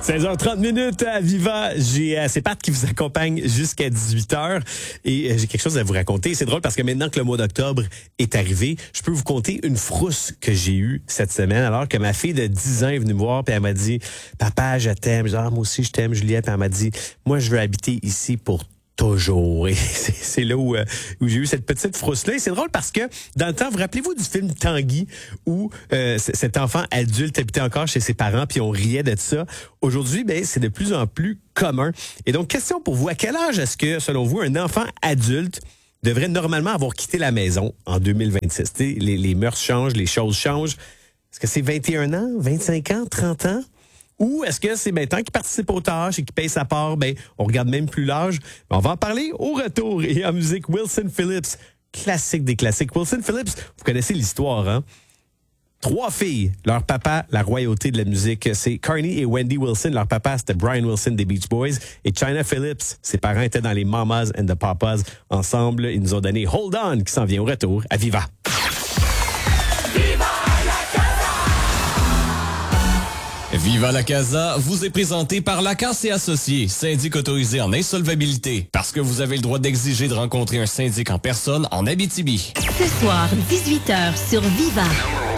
16h30 à Viva. C'est Pat qui vous accompagne jusqu'à 18h et j'ai quelque chose à vous raconter. C'est drôle parce que maintenant que le mois d'octobre est arrivé, je peux vous conter une frousse que j'ai eue cette semaine alors que ma fille de 10 ans est venue me voir puis elle m'a dit « Papa, je t'aime. » Je dis « Ah, moi aussi, je t'aime, Juliette. » Puis elle m'a dit « Moi, je veux habiter ici pour toujours. » Et c'est là où j'ai eu cette petite frousse-là. Et c'est drôle parce que, dans le temps, vous rappelez-vous du film Tanguy, où cet enfant adulte habitait encore chez ses parents, puis on riait de ça. Aujourd'hui, c'est de plus en plus commun. Et donc, question pour vous, à quel âge est-ce que, selon vous, un enfant adulte devrait normalement avoir quitté la maison en 2026? Les mœurs changent, les choses changent. Est-ce que c'est 21 ans, 25 ans, 30 ans? Ou est-ce que c'est tant qu'il participe aux tâches et qu'il paye sa part, on regarde même plus l'âge? On va en parler au retour. Et en musique, Wilson Phillips, classique des classiques. Wilson Phillips, vous connaissez l'histoire, hein? 3 filles, leur papa, la royauté de la musique, c'est Carney et Wendy Wilson. Leur papa, c'était Brian Wilson des Beach Boys. Et China Phillips, ses parents étaient dans les Mamas and the Papas. Ensemble, ils nous ont donné Hold On, qui s'en vient au retour à Viva. Viva la Casa vous est présenté par Lacasse et Associés, syndic autorisé en insolvabilité. Parce que vous avez le droit d'exiger de rencontrer un syndic en personne en Abitibi. Ce soir, 18h sur Viva.